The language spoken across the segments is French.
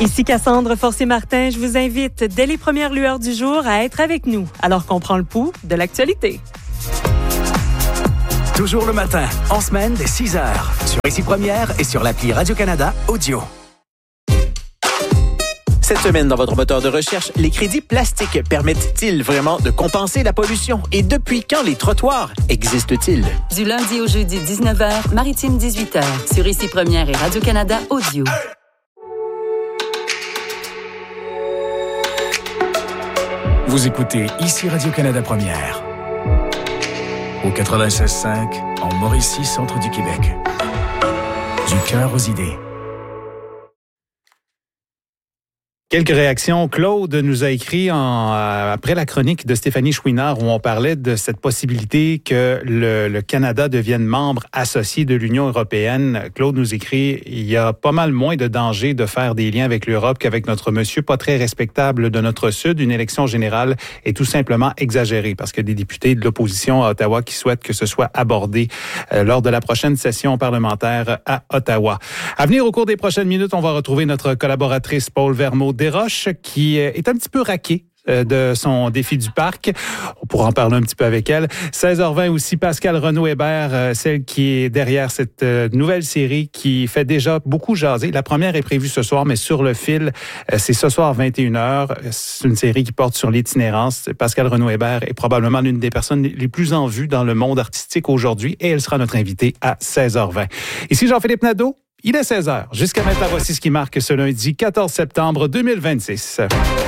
Ici Cassandre Forcier-Martin, je vous invite dès les premières lueurs du jour à être avec nous alors qu'on prend le pouls de l'actualité. Toujours le matin, en semaine dès 6h, sur Ici Première et sur l'appli Radio-Canada Audio. Cette semaine, dans votre moteur de recherche, les crédits plastiques permettent-ils vraiment de compenser la pollution? Et depuis quand les trottoirs existent-ils? Du lundi au jeudi, 19h, Maritime 18h, sur Ici Première et Radio-Canada Audio. Vous écoutez Ici Radio-Canada Première. Au 96.5, en Mauricie, centre du Québec. Du cœur aux idées. Quelques réactions. Claude nous a écrit après la chronique de Stéphanie Chouinard où on parlait de cette possibilité que le Canada devienne membre associé de l'Union européenne. Claude nous écrit, il y a pas mal moins de danger de faire des liens avec l'Europe qu'avec notre monsieur pas très respectable de notre Sud. Une élection générale est tout simplement exagérée parce qu'il y a des députés de l'opposition à Ottawa qui souhaitent que ce soit abordé lors de la prochaine session parlementaire à Ottawa. À venir au cours des prochaines minutes, on va retrouver notre collaboratrice Paul Vermeau-Desroches qui est un petit peu raquée de son défi du parc. On pourra en parler un petit peu avec elle. 16h20 aussi, Pascale Renaud-Hébert, celle qui est derrière cette nouvelle série qui fait déjà beaucoup jaser. La première est prévue ce soir, mais sur le fil, c'est ce soir 21h. C'est une série qui porte sur l'itinérance. Pascale Renaud-Hébert est probablement l'une des personnes les plus en vue dans le monde artistique aujourd'hui et elle sera notre invitée à 16h20. Ici Jean-Philippe Nadeau. Il est 16h. Jusqu'à maintenant, voici ce qui marque ce lundi 14 septembre 2026.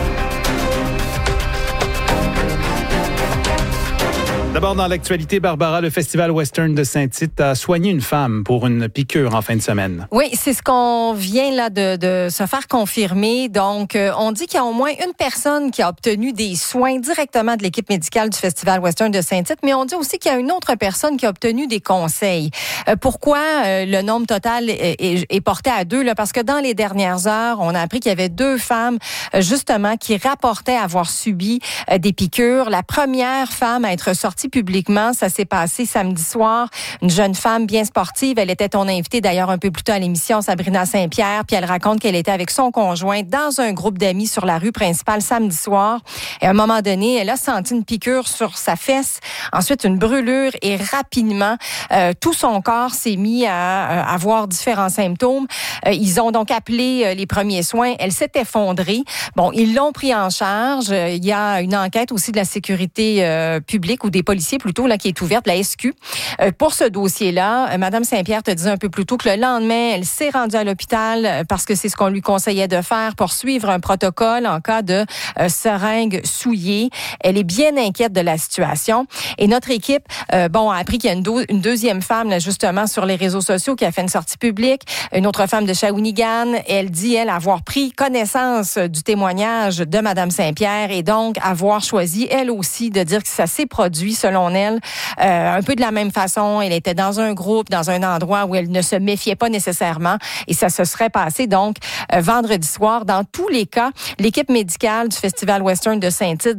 D'abord, dans l'actualité, Barbara, le Festival Western de Saint-Tite a soigné une femme pour une piqûre en fin de semaine. Oui, c'est ce qu'on vient là de se faire confirmer. Donc, on dit qu'il y a au moins une personne qui a obtenu des soins directement de l'équipe médicale du Festival Western de Saint-Tite, mais on dit aussi qu'il y a une autre personne qui a obtenu des conseils. Pourquoi le nombre total est porté à 2? Là? Parce que dans les dernières heures, on a appris qu'il y avait 2 femmes, justement, qui rapportaient avoir subi des piqûres. La première femme à être sortie publiquement, ça s'est passé samedi soir. Une jeune femme bien sportive, elle était ton invitée d'ailleurs un peu plus tôt à l'émission, Sabrina Saint-Pierre, puis elle raconte qu'elle était avec son conjoint dans un groupe d'amis sur la rue principale samedi soir. Et à un moment donné, elle a senti une piqûre sur sa fesse, ensuite une brûlure et rapidement, tout son corps s'est mis à avoir différents symptômes. Ils ont donc appelé les premiers soins. Elle s'est effondrée. Bon, ils l'ont pris en charge. Il y a une enquête aussi de la sécurité publique ou des policiers plutôt là qui est ouverte, la SQ. Pour ce dossier-là, Madame Saint-Pierre te disait un peu plus tôt que le lendemain, elle s'est rendue à l'hôpital parce que c'est ce qu'on lui conseillait de faire pour suivre un protocole en cas de seringue souillée. Elle est bien inquiète de la situation. Et notre équipe, a appris qu'il y a une deuxième femme là, justement sur les réseaux sociaux qui a fait une sortie publique, une autre femme de Shawinigan. Elle dit, elle, avoir pris connaissance du témoignage de Madame Saint-Pierre et donc avoir choisi, elle aussi, de dire que ça s'est produit selon elle, un peu de la même façon. Elle était dans un groupe, dans un endroit où elle ne se méfiait pas nécessairement et ça se serait passé donc vendredi soir. Dans tous les cas, l'équipe médicale du Festival Western de Saint-Tite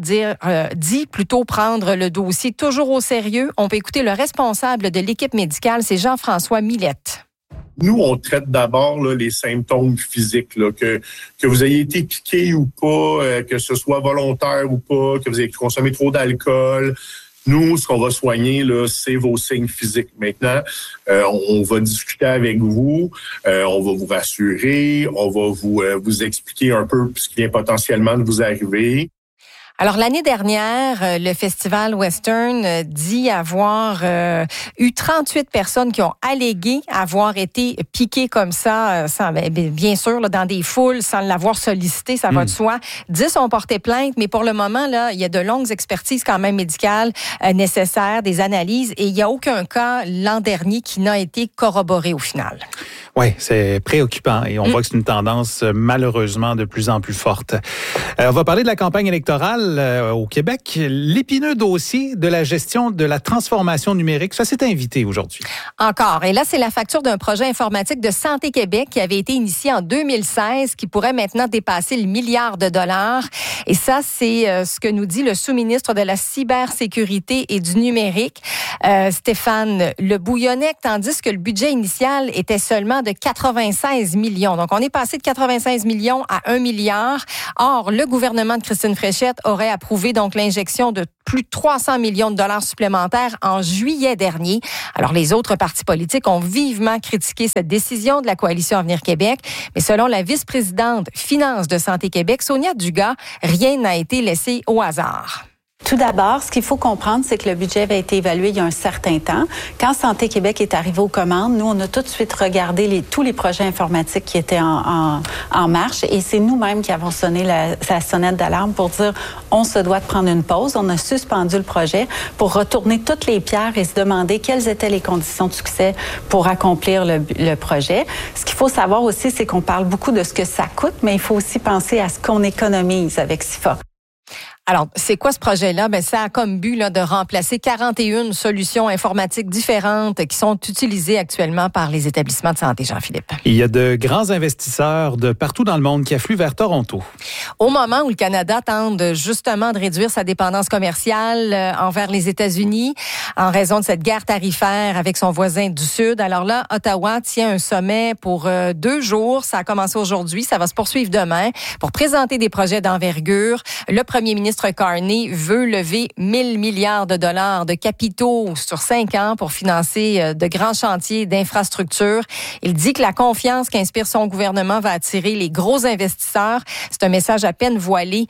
dit plutôt prendre le dossier toujours au sérieux. On peut écouter le responsable de l'équipe médicale, c'est Jean-François Millette. Nous, on traite d'abord là, les symptômes physiques, là, que vous ayez été piqué ou pas, que ce soit volontaire ou pas, que vous ayez consommé trop d'alcool. Nous, ce qu'on va soigner, là, c'est vos signes physiques. Maintenant, on va discuter avec vous, on va vous rassurer, on va vous expliquer un peu ce qui vient potentiellement de vous arriver. Alors, l'année dernière, le Festival Western dit avoir eu 38 personnes qui ont allégué avoir été piquées comme ça, sans, bien sûr, là, dans des foules, sans l'avoir sollicité, ça va de soi. 10 ont porté plainte, mais pour le moment, là, il y a de longues expertises quand même médicales nécessaires, des analyses, et il n'y a aucun cas l'an dernier qui n'a été corroboré au final. Oui, c'est préoccupant et on voit que c'est une tendance malheureusement de plus en plus forte. On va parler de la campagne électorale. municipal au Québec, l'épineux dossier de la gestion de la transformation numérique, ça s'est invité aujourd'hui. Encore. Et là, c'est la facture d'un projet informatique de Santé Québec qui avait été initié en 2016, qui pourrait maintenant dépasser le $1 milliard. Et ça, c'est ce que nous dit le sous-ministre de la cybersécurité et du numérique, Stéphane Le Bouillonnec, tandis que le budget initial était seulement de 96 millions. Donc, on est passé de 96 millions à 1 milliard. Or, le gouvernement de Christine Fréchette aurait approuvé donc l'injection de plus de 300 millions de dollars supplémentaires en juillet dernier. Alors, les autres partis politiques ont vivement critiqué cette décision de la Coalition Avenir Québec. Mais selon la vice-présidente Finances de Santé Québec, Sonia Dugas, rien n'a été laissé au hasard. Tout d'abord, ce qu'il faut comprendre, c'est que le budget avait été évalué il y a un certain temps. Quand Santé Québec est arrivé aux commandes, nous, on a tout de suite regardé tous les projets informatiques qui étaient en marche et c'est nous-mêmes qui avons sonné la sonnette d'alarme pour dire on se doit de prendre une pause. On a suspendu le projet pour retourner toutes les pierres et se demander quelles étaient les conditions de succès pour accomplir le projet. Ce qu'il faut savoir aussi, c'est qu'on parle beaucoup de ce que ça coûte, mais il faut aussi penser à ce qu'on économise avec SIFA. Alors, c'est quoi ce projet-là? Ben, ça a comme but là, de remplacer 41 solutions informatiques différentes qui sont utilisées actuellement par les établissements de santé, Jean-Philippe. Il y a de grands investisseurs de partout dans le monde qui affluent vers Toronto. Au moment où le Canada tente justement de réduire sa dépendance commerciale envers les États-Unis en raison de cette guerre tarifaire avec son voisin du Sud, alors là, Ottawa tient un sommet pour 2 jours. Ça a commencé aujourd'hui, ça va se poursuivre demain pour présenter des projets d'envergure. Le premier ministre Carney veut lever 1 000 milliards de dollars de capitaux sur 5 ans pour financer de grands chantiers d'infrastructures. Il dit que la confiance qu'inspire son gouvernement va attirer les gros investisseurs. C'est un message à peine voilé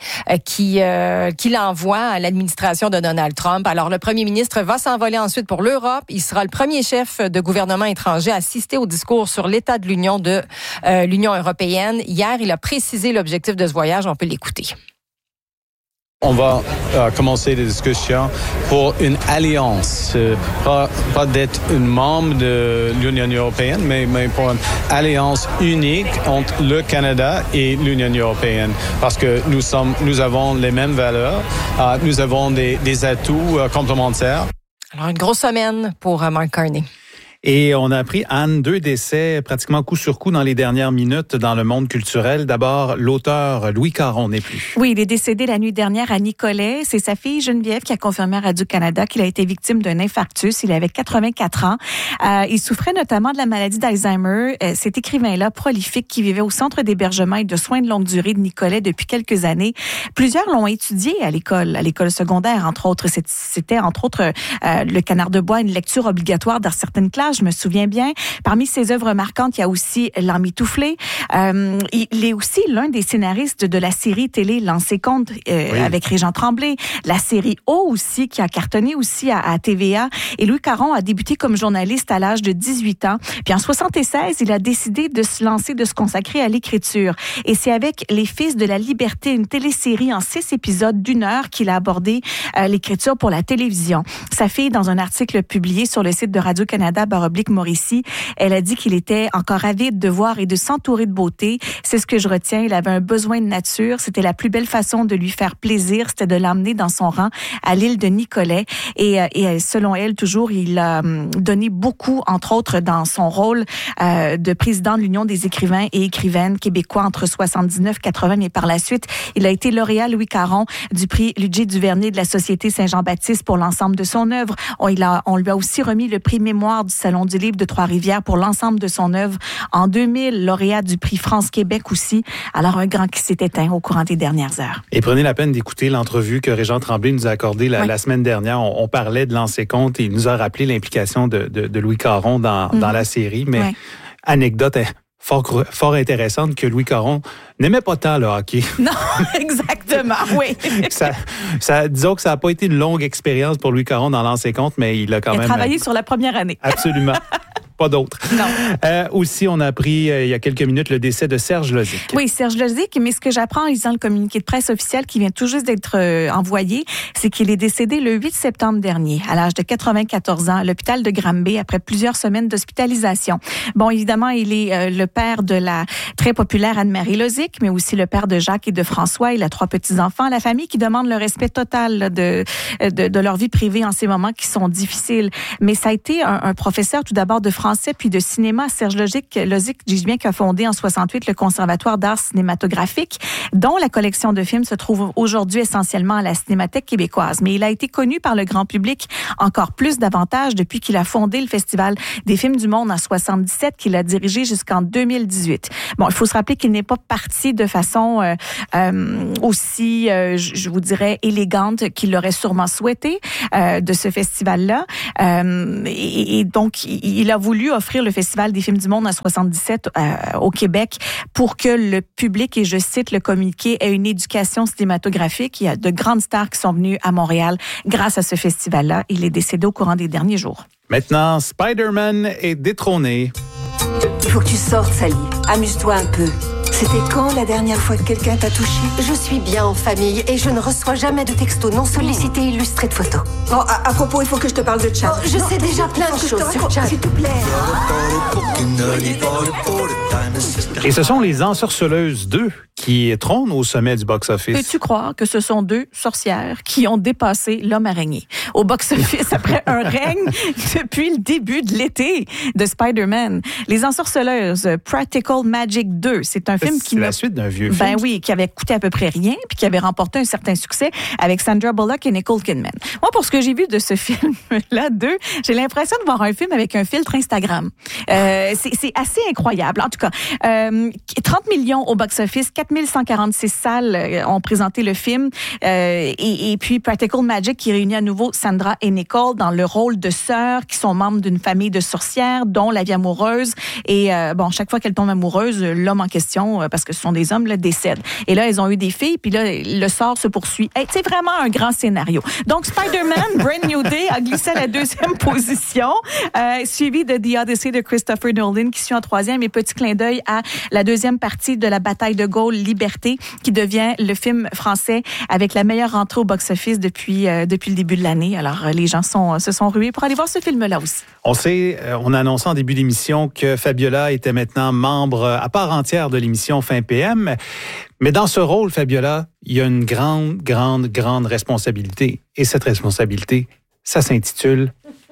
qu'il envoie à l'administration de Donald Trump. Alors, le premier ministre va s'envoler ensuite pour l'Europe. Il sera le premier chef de gouvernement étranger à assister au discours sur l'état de l'Union de l'Union européenne. Hier, il a précisé l'objectif de ce voyage. On peut l'écouter. On va commencer des discussions pour une alliance, pas d'être un membre de l'Union européenne, mais pour une alliance unique entre le Canada et l'Union européenne, parce que nous avons les mêmes valeurs, nous avons des atouts complémentaires. Alors, une grosse semaine pour Mark Carney. Et on a appris, Anne, 2 décès pratiquement coup sur coup dans les dernières minutes dans le monde culturel. D'abord, l'auteur Louis Caron n'est plus. Oui, il est décédé la nuit dernière à Nicolet. C'est sa fille Geneviève qui a confirmé à Radio-Canada qu'il a été victime d'un infarctus. Il avait 84 ans. Il souffrait notamment de la maladie d'Alzheimer. Cet écrivain-là, prolifique, qui vivait au centre d'hébergement et de soins de longue durée de Nicolet depuis quelques années. Plusieurs l'ont étudié à l'école secondaire, entre autres. C'était, entre autres, Le Canard de bois, une lecture obligatoire dans certaines classes. Je me souviens bien. Parmi ses œuvres marquantes, il y a aussi L'Emmitouflé. Il est aussi l'un des scénaristes de la série télé Lancez compte avec Régent Tremblay. La série O aussi, qui a cartonné aussi à TVA. Et Louis Caron a débuté comme journaliste à l'âge de 18 ans. Puis en 76, il a décidé de se lancer, de se consacrer à l'écriture. Et c'est avec Les Fils de la Liberté, une télésérie en 6 épisodes d'1 heure qu'il a abordé l'écriture pour la télévision. Sa fille, dans un article publié sur le site de Radio-Canada, /Mauricie, elle a dit qu'il était encore avide de voir et de s'entourer de beauté. C'est ce que je retiens. Il avait un besoin de nature. C'était la plus belle façon de lui faire plaisir. C'était de l'emmener dans son rang à l'île de Nicolet. Et selon elle, toujours, il a donné beaucoup, entre autres, dans son rôle de président de l'Union des écrivains et écrivaines québécois entre 79 et 80. Mais par la suite, il a été lauréat Louis Caron du prix Ludger-Duvernay de la Société Saint-Jean-Baptiste pour l'ensemble de son œuvre. On lui a aussi remis le prix Mémoire du Salon du livre de Trois-Rivières pour l'ensemble de son œuvre. En 2000, lauréat du prix France-Québec aussi. Alors, un grand qui s'est éteint au courant des dernières heures. Et prenez la peine d'écouter l'entrevue que Régent Tremblay nous a accordée la semaine dernière. On parlait de Lancez compte et il nous a rappelé l'implication de Louis Caron dans la série. Mais anecdote fort intéressante que Louis Caron n'aimait pas tant le hockey. Non, exactement, oui. Disons que ça n'a pas été une longue expérience pour Louis Caron dans Lancez compte, mais il a quand même... travaillé sur la première année. Absolument. pas d'autre. Non. Aussi, on a appris il y a quelques minutes le décès de Serge Lozic. Oui, Serge Lozic, mais ce que j'apprends en lisant le communiqué de presse officiel qui vient tout juste d'être envoyé, c'est qu'il est décédé le 8 septembre dernier, à l'âge de 94 ans, à l'hôpital de Granby, après plusieurs semaines d'hospitalisation. Bon, évidemment, il est le père de la très populaire Anne-Marie Lozic, mais aussi le père de Jacques et de François. Il a 3 petits-enfants. La famille qui demande le respect total là, de leur vie privée en ces moments qui sont difficiles. Mais ça a été un professeur tout d'abord de français puis de cinéma. Serge Lozic, dis-je bien, qui a fondé en 68 le Conservatoire d'art cinématographique, dont la collection de films se trouve aujourd'hui essentiellement à la Cinémathèque québécoise. Mais il a été connu par le grand public encore plus davantage depuis qu'il a fondé le Festival des films du monde en 77, qu'il a dirigé jusqu'en 2018. Bon, il faut se rappeler qu'il n'est pas parti de façon aussi, je vous dirais, élégante qu'il l'aurait sûrement souhaité de ce festival-là. Et donc, il a voulu offrir le Festival des films du monde en 77 au Québec pour que le public, et je cite le communiqué, ait une éducation cinématographique. Il y a de grandes stars qui sont venues à Montréal grâce à ce festival-là. Il est décédé au courant des derniers jours. Maintenant, Spider-Man est détrôné. Il faut que tu sortes, Sally. Amuse-toi un peu. C'était quand la dernière fois que quelqu'un t'a touché? Je suis bien en famille et je ne reçois jamais de textos non sollicités illustrés de photos. Oh, à propos, il faut que je te parle de Chad. Oh, je sais déjà plein de choses sur Chad. S'il te plaît. Et ce sont les Ensorceleuses 2 qui trônent au sommet du box-office. Peux-tu croire que ce sont 2 sorcières qui ont dépassé l'homme araignée au box-office après un règne depuis le début de l'été de Spider-Man? Les Ensorceleuses, Practical Magic 2, c'est un film qui... C'est la suite d'un vieux film. Ben oui, qui avait coûté à peu près rien puis qui avait remporté un certain succès avec Sandra Bullock et Nicole Kidman. Moi, pour ce que j'ai vu de ce film-là, 2, j'ai l'impression de voir un film avec un filtre Instagram. C'est assez incroyable. En tout cas, 30 millions au box-office, 4146 salles ont présenté le film. Et puis Practical Magic qui réunit à nouveau Sandra et Nicole dans le rôle de sœurs qui sont membres d'une famille de sorcières dont la vie amoureuse. Et bon, chaque fois qu'elles tombent amoureuses, l'homme en question, parce que ce sont des hommes, là, décède. Et là, elles ont eu des filles, puis là, le sort se poursuit. Hey, c'est vraiment un grand scénario. Donc, Spider-Man, Brand New Day, a glissé à la 2e position, suivi de The Odyssey de Christopher Nolan, qui suit en 3e, et petit clin d'œil à la 2e partie de la bataille de Gaulle, Liberté, qui devient le film français avec la meilleure rentrée au box-office depuis le début de l'année. Alors, les gens se sont rués pour aller voir ce film-là aussi. On sait, on a annoncé en début d'émission que Fabiola était maintenant membre à part entière de l'émission Fin PM. Mais dans ce rôle, Fabiola, il y a une grande responsabilité. Et cette responsabilité, ça s'intitule...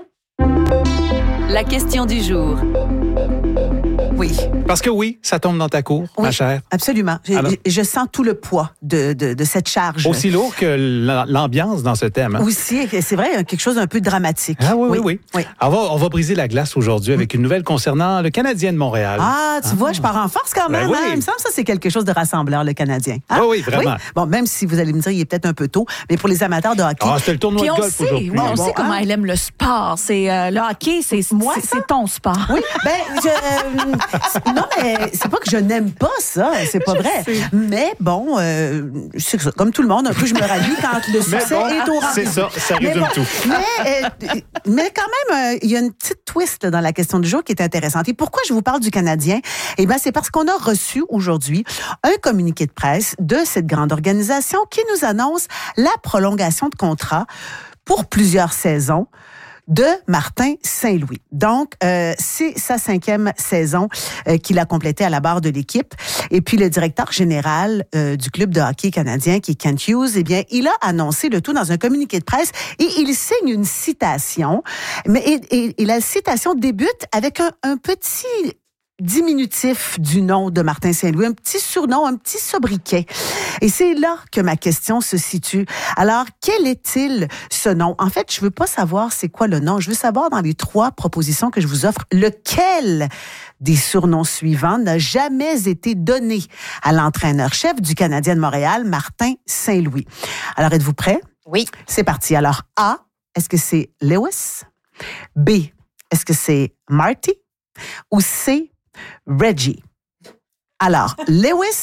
La question du jour. Oui. Parce que oui, ça tombe dans ta cour, oui, ma chère. Absolument. Je sens tout le poids de cette charge. Aussi lourd que l'ambiance dans ce thème. Hein? Aussi, c'est vrai, quelque chose d'un peu dramatique. Ah oui. Alors, on va briser la glace aujourd'hui avec une nouvelle concernant le Canadien de Montréal. Ah, tu vois, je pars en force quand même. Ben oui. Hein? Il me semble que ça, c'est quelque chose de rassembleur, le Canadien. Hein? Oui, vraiment. Oui? Bon, même si vous allez me dire, il est peut-être un peu tôt, mais pour les amateurs de hockey... Ah, c'était le tournoi de golf aujourd'hui. Oui, on sait comment elle aime le sport. C'est le hockey, c'est ton sport. Oui, non, mais c'est pas que je n'aime pas ça, c'est pas vrai. Mais bon, c'est ça, comme tout le monde, un peu je me rallie quand le succès est au rendez-vous. C'est ça, ça résume tout. Mais quand même, il y a une petite twist là, dans la question du jour qui est intéressante. Et pourquoi je vous parle du Canadien? Eh bien, c'est parce qu'on a reçu aujourd'hui un communiqué de presse de cette grande organisation qui nous annonce la prolongation de contrat pour plusieurs saisons de Martin Saint-Louis. Donc, c'est sa 5e saison qu'il a complétée à la barre de l'équipe. Et puis, le directeur général du club de hockey canadien, qui est Kent Hughes, eh bien, il a annoncé le tout dans un communiqué de presse et il signe une citation. Et la citation débute avec un petit diminutif du nom de Martin Saint-Louis, un petit surnom, un petit sobriquet. Et c'est là que ma question se situe. Alors, quel est-il ce nom? En fait, je veux pas savoir c'est quoi le nom. Je veux savoir dans les 3 propositions que je vous offre, lequel des surnoms suivants n'a jamais été donné à l'entraîneur-chef du Canadien de Montréal, Martin Saint-Louis. Alors, êtes-vous prêts? Oui. C'est parti. Alors, A, est-ce que c'est Lewis? B, est-ce que c'est Marty? Ou C, Reggie? Alors, Lewis,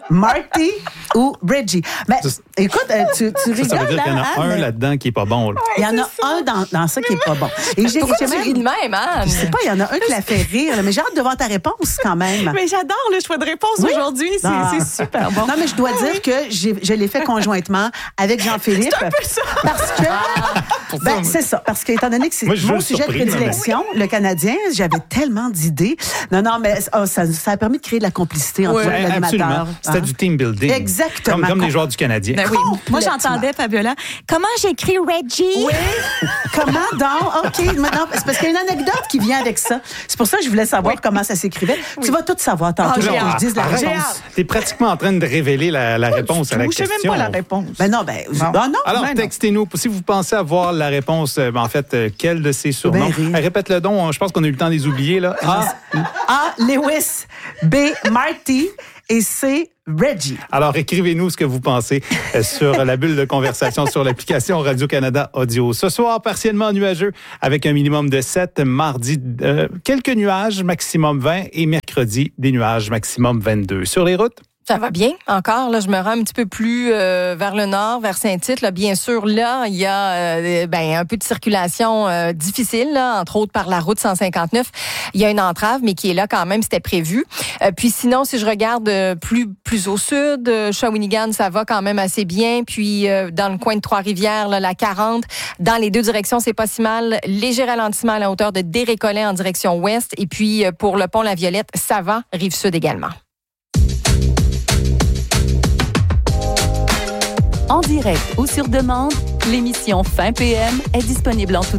Marty ou Reggie. Ben, écoute, tu rigoles, ça veut dire qu'il y en a un là-dedans qui est pas bon. Là. Il y en a un dans ça qui est pas bon. Et pourquoi tu ris de même, Anne? Je sais pas, il y en a un qui la fait rire, mais j'ai hâte de voir ta réponse quand même. Mais j'adore le choix de réponse aujourd'hui. C'est super bon. Non, mais je dois dire que je l'ai fait conjointement avec Jean-Philippe. C'est un peu ça. Parce que, c'est ça. Parce que, étant donné que c'est mon sujet de prédilection, le Canadien, j'avais tellement d'idées. Non, mais ça a permis de créer de la complicité entre l'animateur. Absolument. C'était du team building. Exactement. Comme les joueurs du Canadien. Ben oui. Moi, j'entendais, Fabiola, comment j'écris Reggie? Oui. Comment donc? OK. Maintenant, c'est parce qu'il y a une anecdote qui vient avec ça. C'est pour ça que je voulais savoir comment ça s'écrivait. Tu vas tout savoir tantôt. Je dise la réponse. T'es pratiquement en train de révéler la réponse à la question. Je sais même pas la réponse. Non. Alors, textez-nous. Si vous pensez avoir la réponse, en fait, quel de ces surnoms? Répète-le donc. Je pense qu'on a eu le temps de les oublier. Là. A. Lewis. B. Marty. Et C. Reggie. Alors, écrivez-nous ce que vous pensez sur la bulle de conversation sur l'application Radio-Canada Audio. Ce soir, partiellement nuageux avec un minimum de 7. Mardi, quelques nuages, maximum 20. Et mercredi, des nuages, maximum 22. Sur les routes? Ça va bien encore. Là, je me rends un petit peu plus vers le nord, vers Saint-Tite. Là, bien sûr, là, il y a un peu de circulation difficile, là, entre autres par la route 159. Il y a une entrave, mais qui est là quand même, c'était prévu. Puis sinon, si je regarde plus au sud, Shawinigan, ça va quand même assez bien. Puis dans le coin de Trois-Rivières, là, la 40, dans les deux directions, c'est pas si mal. Léger ralentissement à la hauteur de Desrécollets en direction ouest. Et puis pour le pont La Violette, ça va, Rive-Sud également. En direct ou sur demande, l'émission Fin PM est disponible en tout